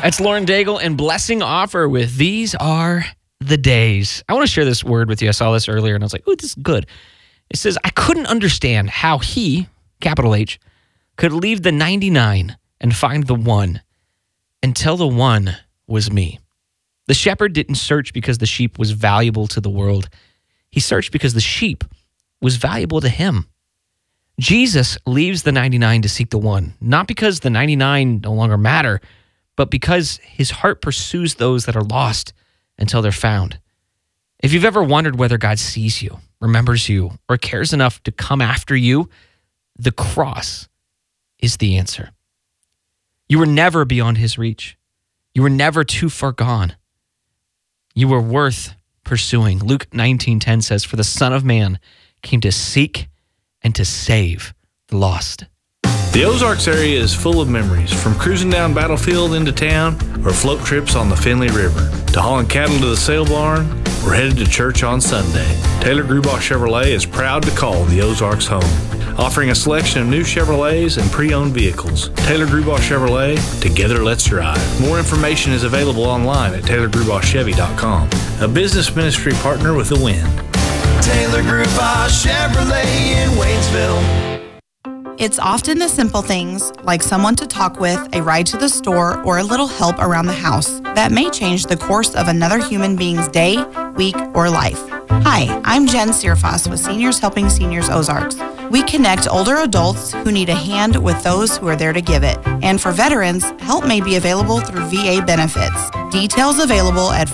That's Lauren Daigle and Blessing Offer with These Are the Days. I want to share this word with you. I saw this earlier and I was like, ooh, this is good. It says, I couldn't understand how he, capital H, could leave the 99 and find the one until the one was me. The shepherd didn't search because the sheep was valuable to the world. He searched because the sheep was valuable to him. Jesus leaves the 99 to seek the one, not because the 99 no longer matter, but because his heart pursues those that are lost until they're found. If you've ever wondered whether God sees you, remembers you, or cares enough to come after you, the cross is the answer. You were never beyond his reach. You were never too far gone. You were worth pursuing. Luke 19:10 says, for the Son of Man came to seek and to save the lost. The Ozarks area is full of memories, from cruising down Battlefield into town or float trips on the Finley River, to hauling cattle to the sale barn or headed to church on Sunday. Taylor Grubach Chevrolet is proud to call the Ozarks home, offering a selection of new Chevrolets and pre-owned vehicles. Taylor Grubach Chevrolet, together let's drive. More information is available online at TaylorGrubachChevy.com, a business ministry partner with The Wind. Taylor Grubach Chevrolet in Waynesville. It's often the simple things, like someone to talk with, a ride to the store, or a little help around the house, that may change the course of another human being's day, week, or life. Hi, I'm Jen Searfoss with Seniors Helping Seniors Ozarks. We connect older adults who need a hand with those who are there to give it. And for veterans, help may be available through VA benefits. Details available at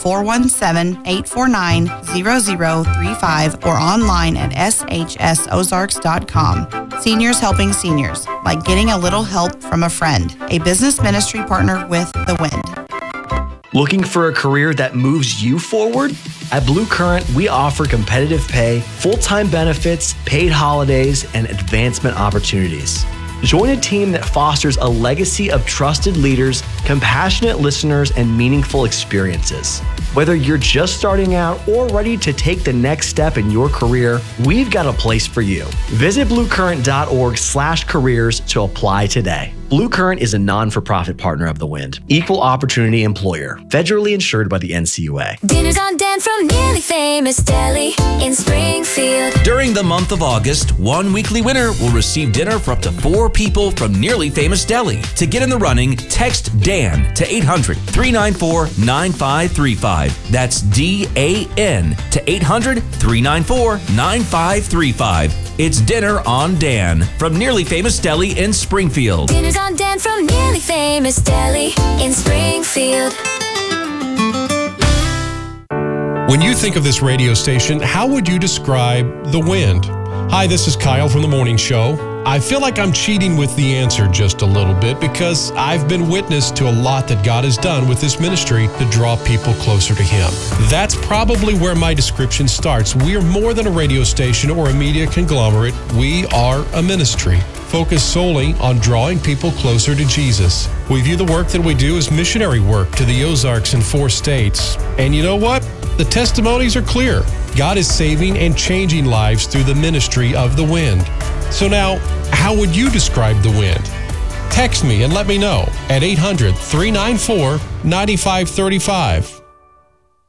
417-849-0035 or online at shsozarks.com. Seniors Helping Seniors, like getting a little help from a friend. A business ministry partner with The Wind. Looking for a career that moves you forward? At Blue Current, we offer competitive pay, full-time benefits, paid holidays, and advancement opportunities. Join a team that fosters a legacy of trusted leaders, compassionate listeners, and meaningful experiences. Whether you're just starting out or ready to take the next step in your career, we've got a place for you. Visit bluecurrent.org/careers to apply today. Blue Current is a non-for-profit partner of The Wind, equal opportunity employer, federally insured by the NCUA. Dinner's on Dan from Nearly Famous Deli in Springfield. During the month of August, one weekly winner will receive dinner for up to 4 people from Nearly Famous Deli. To get in the running, text Dan to 800-394-9535. That's DAN to 800-394-9535. It's Dinner on Dan from Nearly Famous Deli in Springfield. Dinner's on Dan from Nearly Famous Deli in Springfield. When you think of this radio station, how would you describe The Wind? Hi, this is Kyle from The Morning Show. I feel like I'm cheating with the answer just a little bit because I've been witness to a lot that God has done with this ministry to draw people closer to Him. That's probably where my description starts. We are more than a radio station or a media conglomerate. We are a ministry focused solely on drawing people closer to Jesus. We view the work that we do as missionary work to the Ozarks in 4 states. And you know what? The testimonies are clear. God is saving and changing lives through the ministry of The Wind. So now, how would you describe The Wind? Text me and let me know at 800-394-9535.